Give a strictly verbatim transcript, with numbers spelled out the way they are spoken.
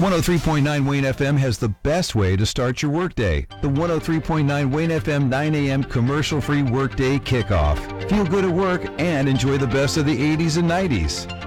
one oh three point nine Wayne F M has the best way to start your workday. The one oh three point nine Wayne F M nine a.m. commercial-free workday kickoff. Feel good at work and enjoy the best of the eighties and nineties.